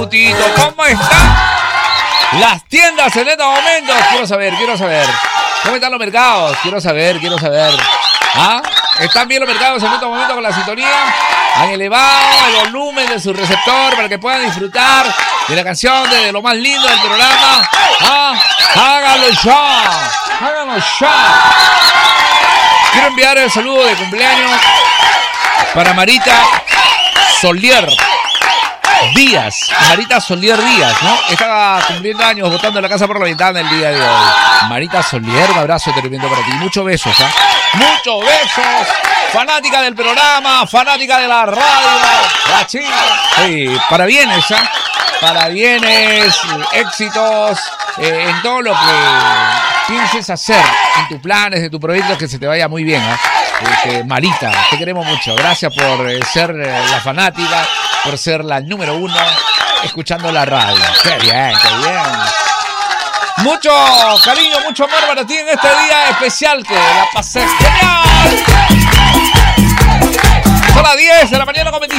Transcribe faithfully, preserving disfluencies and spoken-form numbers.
¿Cómo están las tiendas en estos momentos? Quiero saber, quiero saber. ¿Cómo están los mercados? Quiero saber, quiero saber. ¿Ah? ¿Están bien los mercados en estos momentos con la sintonía? Han elevado el volumen de su receptor para que puedan disfrutar de la canción, de lo más lindo del programa. ¿Ah? Háganlo ya, háganlo ya. Quiero enviar el saludo de cumpleaños para Marita Solier Díaz, Marita Solier Díaz, ¿no? Estaba cumpliendo años, votando en la casa por la ventana el día de hoy. Marita Solier, un abrazo tremendo para ti. Muchos besos, ¿ah? ¿eh? Muchos besos. Fanática del programa, fanática de la radio. La chica. Sí, para bienes, ¿ah? ¿eh? Para bienes, éxitos, eh, en todo lo que pienses hacer, en tus planes, en tus proyectos, que se te vaya muy bien, ¿ah? ¿eh? Eh, Marita, te queremos mucho. Gracias por eh, ser eh, la fanática, por ser la número uno escuchando la radio. Qué bien, qué bien. Mucho cariño, mucho amor para ti en este día especial. Que la pases genial. Son las diez de la mañana con